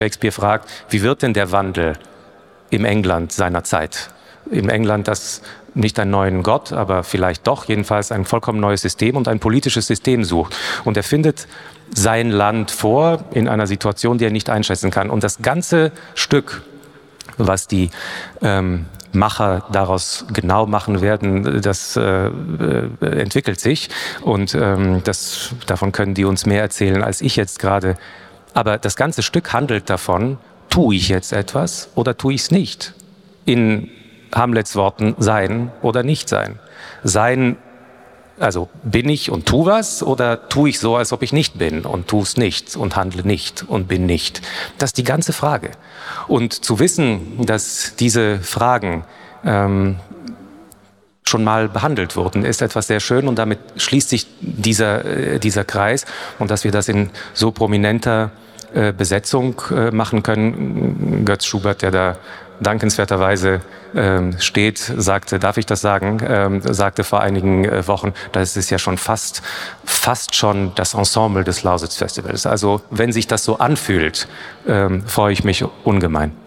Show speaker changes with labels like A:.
A: Shakespeare fragt, wie wird denn der Wandel im England seiner Zeit? Im England, das nicht einen neuen Gott, aber vielleicht doch, jedenfalls ein vollkommen neues System und ein politisches System sucht. Und er findet sein Land vor in einer Situation, die er nicht einschätzen kann. Und das ganze Stück, was die Macher daraus genau machen werden, das entwickelt sich. Und davon können die uns mehr erzählen, als ich jetzt gerade. Aber das ganze Stück handelt davon, tue ich jetzt etwas oder tue ich es nicht? In Hamlets Worten, sein oder nicht sein. Sein, also bin ich und tu was oder tue ich so, als ob ich nicht bin und tue es nicht und handle nicht und bin nicht? Das ist die ganze Frage. Und zu wissen, dass diese Fragen schon mal behandelt wurden, ist etwas sehr schön und damit schließt sich dieser Kreis und dass wir das in so prominenter Besetzung machen können. Götz Schubert, der da dankenswerterweise steht, sagte, darf ich das sagen, sagte vor einigen Wochen, das ist ja schon fast schon das Ensemble des Lausitz-Festivals. Also wenn sich das so anfühlt, freue ich mich ungemein.